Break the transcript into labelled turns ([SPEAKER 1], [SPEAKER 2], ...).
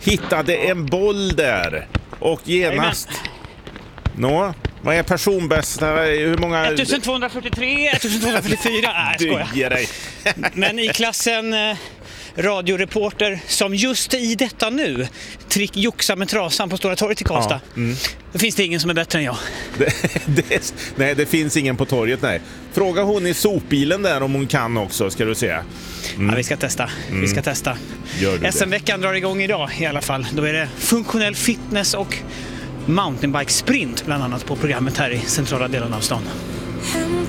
[SPEAKER 1] hittade en boll där. Och genast... Nå, vad är personbästa? Hur många...
[SPEAKER 2] 1243, 1244. Nej, skojar.
[SPEAKER 1] Du ger dig.
[SPEAKER 2] Men i klassen radioreporter som just i detta nu joxar med trasan på Stora torget i Karlstad.
[SPEAKER 1] Ja,
[SPEAKER 2] Då finns det ingen som är bättre än jag.
[SPEAKER 1] Nej, det finns ingen på torget, nej. Fråga hon i sopbilen där om hon kan också, ska du se.
[SPEAKER 2] Ja, vi ska testa. Vi ska testa. SM-veckan drar igång idag i alla fall. Då är det funktionell fitness och mountainbike sprint bland annat på programmet här i centrala delen av stan.